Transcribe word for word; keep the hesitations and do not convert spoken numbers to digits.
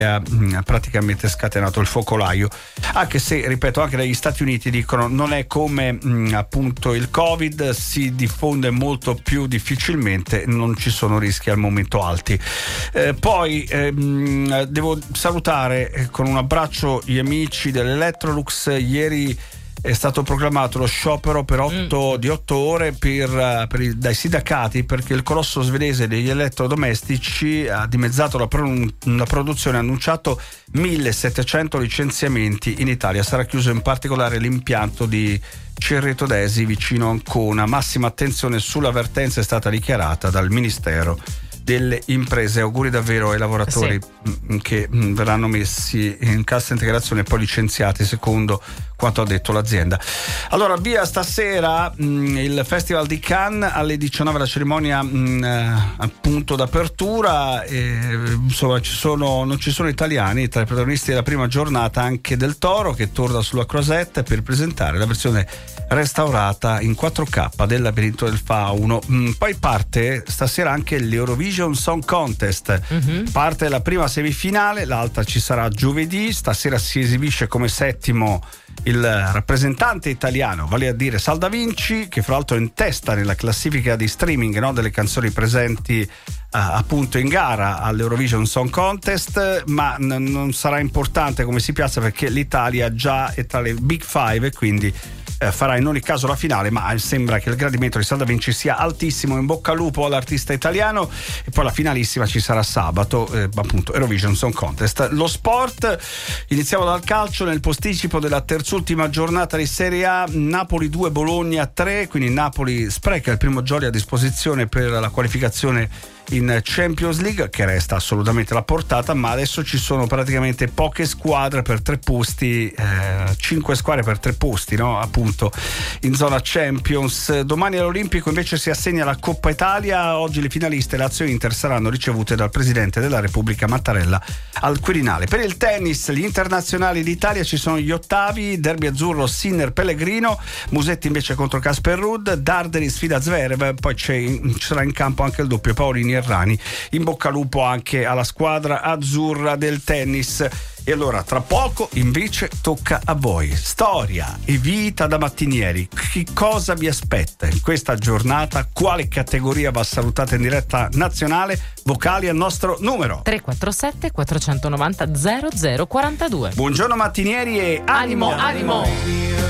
ha praticamente scatenato il focolaio, anche se, ripeto, anche dagli Stati Uniti dicono non è come mh, appunto il Covid, si diffonde molto più difficilmente, non ci sono rischi al momento alti. Eh, poi ehm, devo salutare con un abbraccio gli amici dell'Electrolux. Ieri è stato proclamato lo sciopero per otto, mm. di otto ore per, per i, dai sindacati, perché il colosso svedese degli elettrodomestici ha dimezzato la, pro, la produzione, ha annunciato millesettecento licenziamenti in Italia. Sarà chiuso in particolare l'impianto di Cerreto d'Esi vicino Ancona. Massima attenzione sull'avvertenza è stata dichiarata dal Ministero delle Imprese. Auguri davvero ai lavoratori sì. che verranno messi in cassa integrazione e poi licenziati secondo quanto ha detto l'azienda. Allora, via stasera mh, il Festival di Cannes, alle diciannove la cerimonia mh, appunto d'apertura, e, insomma ci sono, non ci sono italiani tra i protagonisti della prima giornata, anche Del Toro che torna sulla Croisette per presentare la versione restaurata in quattro K del Labirinto del Fauno. Mh, poi parte stasera anche l'Eurovision Song Contest, mm-hmm. parte la prima semifinale, l'altra ci sarà giovedì. Stasera si esibisce come settimo il rappresentante italiano, vale a dire Sal Da Vinci, che fra l'altro è in testa nella classifica di streaming, no, delle canzoni presenti uh, appunto in gara all'Eurovision Song Contest, ma n- non sarà importante come si piazza perché l'Italia già è tra le Big Five e quindi eh, farà in ogni caso la finale, ma sembra che il gradimento di Sal Da Vinci sia altissimo. In bocca al lupo all'artista italiano. E poi la finalissima ci sarà sabato, eh, appunto Eurovision Song Contest. Lo sport, iniziamo dal calcio. Nel posticipo della terzultima giornata di Serie A, Napoli due Bologna tre, quindi Napoli spreca il primo gioco a disposizione per la qualificazione in Champions League, che resta assolutamente alla portata, ma adesso ci sono praticamente poche squadre per tre posti, eh, cinque squadre per tre posti, no? Appunto in zona Champions. Domani all'Olimpico invece si assegna la Coppa Italia. Oggi le finaliste Lazio e Inter saranno ricevute dal Presidente della Repubblica Mattarella al Quirinale. Per il tennis, gli internazionali d'Italia, ci sono gli ottavi, derby azzurro Sinner Pellegrino, Musetti invece contro Casper Ruud, Darderi sfida Zverev, poi c'è, ci sarà in campo anche il doppio Paolini Errani. In bocca al lupo anche alla squadra azzurra del tennis. E allora tra poco invece tocca a voi. Storia e vita da mattinieri. Che cosa vi aspetta in questa giornata? Quale categoria va salutata in diretta nazionale? Vocali al nostro numero tre quattro sette quattro nove zero zero zero quattro due. Buongiorno mattinieri e animo, animo, animo.